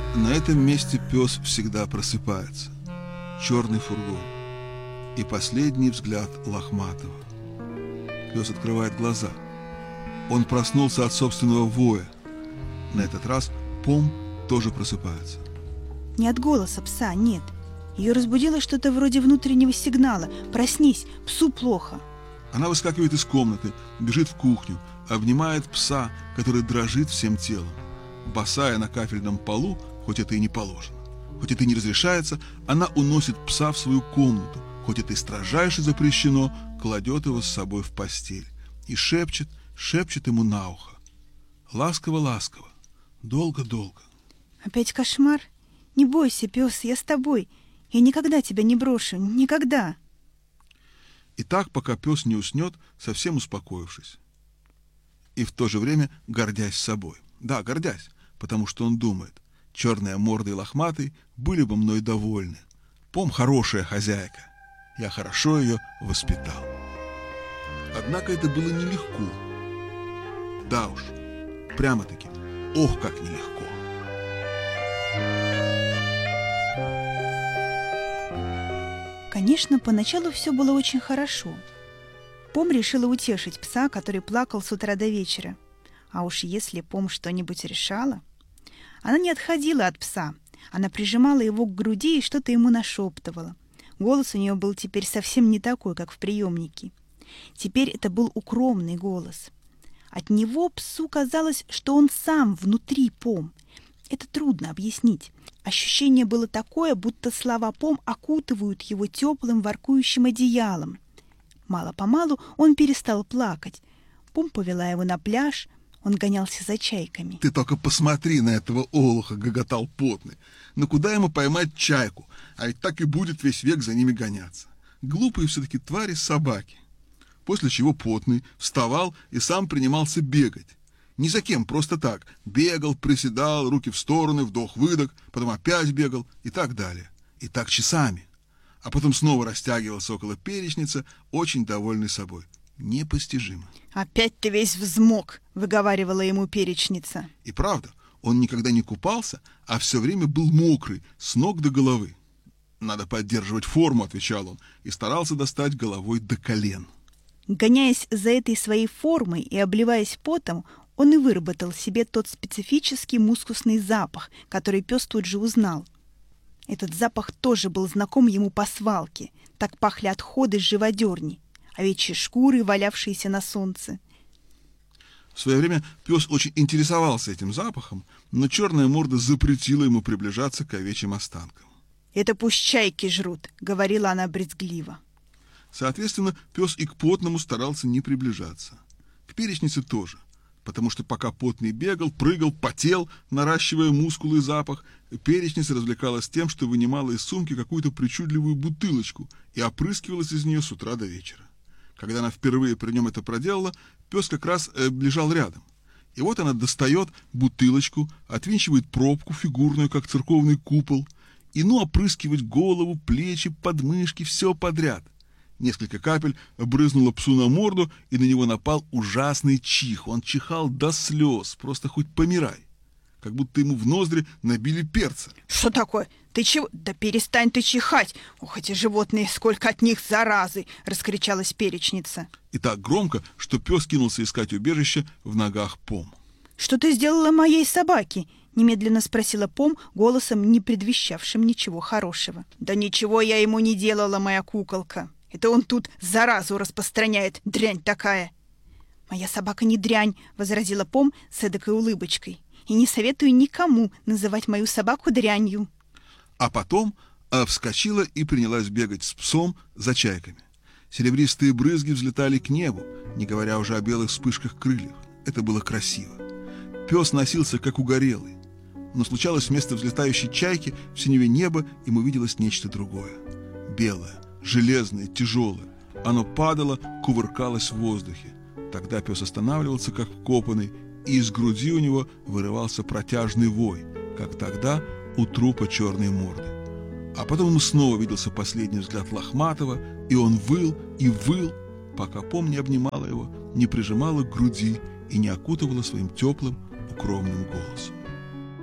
На этом месте пес всегда просыпается. Черный фургон. И последний взгляд Лохматова. Пес открывает глаза. Он проснулся от собственного воя. На этот раз Пом тоже просыпается. Не от голоса пса, нет. Ее разбудило что-то вроде внутреннего сигнала. Проснись, псу плохо. Она выскакивает из комнаты, бежит в кухню, обнимает пса, который дрожит всем телом. Босая на кафельном полу, хоть это и не положено, хоть это и не разрешается, она уносит пса в свою комнату, хоть это и строжайше запрещено, кладет его с собой в постель и шепчет ему на ухо. Ласково-ласково, долго-долго. Опять кошмар? Не бойся, пес, я с тобой. Я никогда тебя не брошу, никогда. И так, пока пес не уснет, совсем успокоившись. И в то же время гордясь собой. Да, гордясь, потому что он думает, черная морда и Лохматый были бы мной довольны. Пом хорошая хозяйка. Я хорошо ее воспитал. Однако это было нелегко. Да уж, прямо-таки, ох, как нелегко. Конечно, поначалу все было очень хорошо. Пом решила утешить пса, который плакал с утра до вечера. А уж если Пом что-нибудь решала... Она не отходила от пса. Она прижимала его к груди и что-то ему нашептывала. Голос у нее был теперь совсем не такой, как в приемнике. Теперь это был укромный голос. От него псу казалось, что он сам внутри Пом. Это трудно объяснить. Ощущение было такое, будто слова Пом окутывают его теплым воркующим одеялом. Мало-помалу он перестал плакать. Пом повела его на пляж. Он гонялся за чайками. Ты только посмотри на этого олуха, гоготал потный. Но куда ему поймать чайку? А ведь так и будет весь век за ними гоняться. Глупые все-таки твари собаки. После чего потный вставал и сам принимался бегать. Ни за кем, просто так. Бегал, приседал, руки в стороны, вдох-выдох, потом опять бегал и так далее. И так часами. А потом снова растягивался около перечницы, очень довольный собой. Непостижимо. «Опять ты весь взмок», — выговаривала ему перечница. И правда, он никогда не купался, а все время был мокрый, с ног до головы. «Надо поддерживать форму», — отвечал он, и старался достать головой до колен. Гоняясь за этой своей формой и обливаясь потом, он и выработал себе тот специфический мускусный запах, который пес тут же узнал. Этот запах тоже был знаком ему по свалке. Так пахли отходы с живодерни, овечьи шкуры, валявшиеся на солнце. В свое время пес очень интересовался этим запахом, но черная морда запретила ему приближаться к овечьим останкам. «Это пусть чайки жрут», — говорила она брезгливо. Соответственно, пес и к потному старался не приближаться. К перечнице тоже, потому что пока потный бегал, прыгал, потел, наращивая мускулы и запах, перечница развлекалась тем, что вынимала из сумки какую-то причудливую бутылочку и опрыскивалась из нее с утра до вечера. Когда она впервые при нем это проделала, пес как раз лежал рядом. И вот она достает бутылочку, отвинчивает пробку фигурную, как церковный купол, и опрыскивать голову, плечи, подмышки, все подряд. Несколько капель брызнуло псу на морду, и на него напал ужасный чих. Он чихал до слез, просто хоть помирай. Как будто ему в ноздри набили перца. «Что такое? Ты чего? Да перестань ты чихать! Ох, эти животные, сколько от них заразы!» — раскричалась перечница. И так громко, что пес кинулся искать убежище в ногах Пом. «Что ты сделала моей собаке?» — немедленно спросила Пом голосом, не предвещавшим ничего хорошего. «Да ничего я ему не делала, моя куколка. Это он тут заразу распространяет, дрянь такая!» «Моя собака не дрянь», — возразила Пом с эдакой улыбочкой. «И не советую никому называть мою собаку дрянью». А потом вскочила и принялась бегать с псом за чайками. Серебристые брызги взлетали к небу, не говоря уже о белых вспышках крыльев. Это было красиво. Пес носился, как угорелый. Но случалось, вместо взлетающей чайки в синеве неба ему виделось нечто другое. Белое, железное, тяжелое. Оно падало, кувыркалось в воздухе. Тогда пес останавливался, как вкопанный, и из груди у него вырывался протяжный вой, как тогда у трупа черной морды. А потом ему снова виделся последний взгляд Лохматова, и он выл и выл, пока Пом не обнимала его, не прижимала к груди и не окутывала своим теплым укромным голосом.